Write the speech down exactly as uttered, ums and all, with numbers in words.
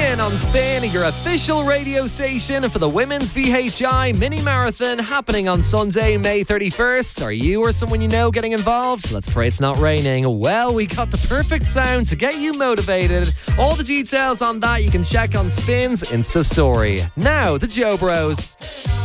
Spin on Spin, your official radio station for the Women's V H I Mini Marathon happening on Sunday, May thirty-first. Are you or someone you know getting involved? Let's pray it's not raining. Well, we got the perfect sound to get you motivated. All the details on that you can check on Spin's Insta story. Now, the Joe Bros.